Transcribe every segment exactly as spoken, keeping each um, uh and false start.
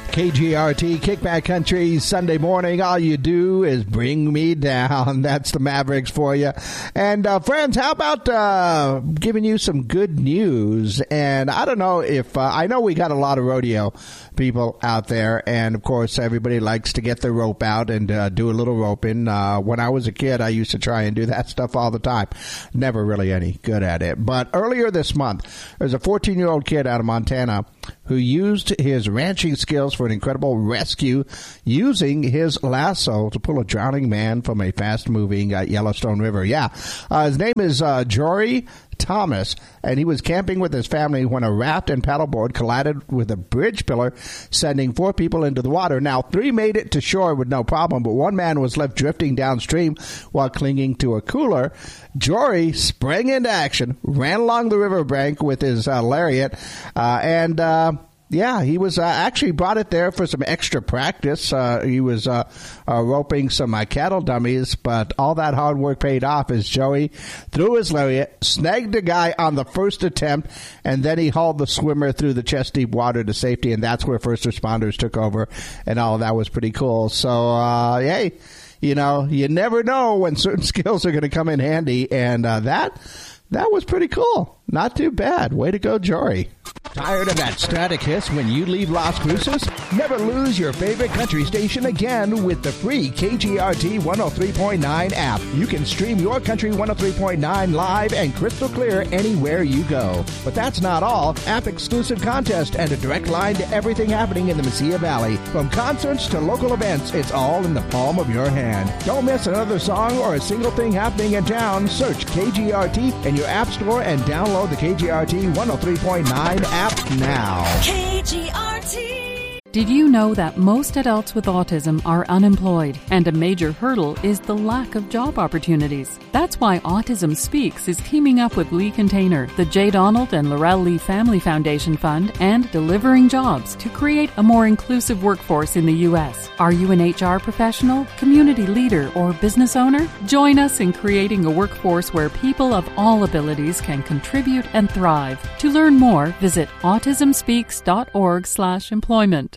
K G R T, Kickback Country, Sunday morning. All you do is bring me down. That's the Mavericks for you. And, uh, friends, how about uh, giving you some good news? And I don't know if, uh, I know we got a lot of rodeo people out there. And, of course, everybody likes to get their rope out and uh, do a little roping. Uh, when I was a kid, I used to try and do that stuff all the time. Never really any good at it. But earlier this month, there's a fourteen-year-old kid out of Montana who used his ranching skills for an incredible rescue using his lasso to pull a drowning man from a fast-moving uh, Yellowstone River. Yeah, uh, his name is uh, Jory Thomas, and he was camping with his family when a raft and paddleboard collided with a bridge pillar, sending four people into the water. Now, three made it to shore with no problem, but one man was left drifting downstream while clinging to a cooler. Jory sprang into action, ran along the riverbank with his uh, lariat, uh, and uh, yeah, he was uh, actually brought it there for some extra practice. Uh, he was uh, uh, roping some uh, cattle dummies, but all that hard work paid off as Joey threw his lariat, snagged a guy on the first attempt, and then he hauled the swimmer through the chest-deep water to safety, and that's where first responders took over, and all of that was pretty cool. So, uh, hey, you know, you never know when certain skills are going to come in handy, and uh, that that was pretty cool. Not too bad. Way to go, Jory. Tired of that static hiss when you leave Las Cruces? Never lose your favorite country station again with the free K G R T one oh three point nine app. You can stream your country one oh three point nine live and crystal clear anywhere you go. But that's not all. App-exclusive contest and a direct line to everything happening in the Mesilla Valley. From concerts to local events, it's all in the palm of your hand. Don't miss another song or a single thing happening in town. Search K G R T in your app store and download the K G R T one oh three point nine app now. K G R T. Did you know that most adults with autism are unemployed, and a major hurdle is the lack of job opportunities? That's why Autism Speaks is teaming up with Lee Container, the J. Donald and Laurel Lee Family Foundation Fund, and Delivering Jobs to create a more inclusive workforce in the U S. Are you an H R professional, community leader, or business owner? Join us in creating a workforce where people of all abilities can contribute and thrive. To learn more, visit autism speaks dot org slash employment.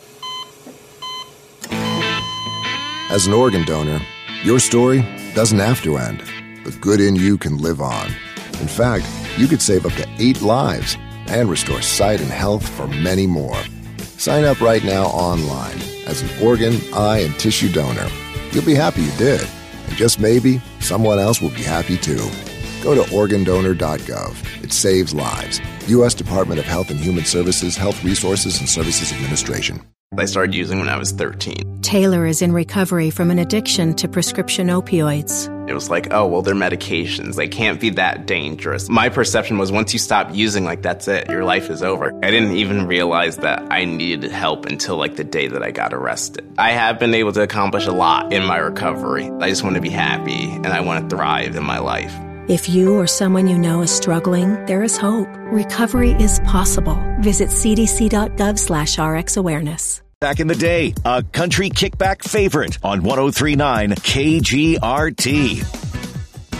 As an organ donor, your story doesn't have to end. The good in you can live on. In fact, you could save up to eight lives and restore sight and health for many more. Sign up right now online as an organ, eye, and tissue donor. You'll be happy you did. And just maybe, someone else will be happy too. Go to organ donor dot gov. It saves lives. U S Department of Health and Human Services, Health Resources and Services Administration. I started using when I was thirteen. Taylor is in recovery from an addiction to prescription opioids. It was like, oh, well, they're medications. They can't be that dangerous. My perception was once you stop using, like, that's it. Your life is over. I didn't even realize that I needed help until, like, the day that I got arrested. I have been able to accomplish a lot in my recovery. I just want to be happy, and I want to thrive in my life. If you or someone you know is struggling, there is hope. Recovery is possible. Visit c d c dot gov slash r x awareness. Back in the day, a country kickback favorite on one oh three point nine K G R T.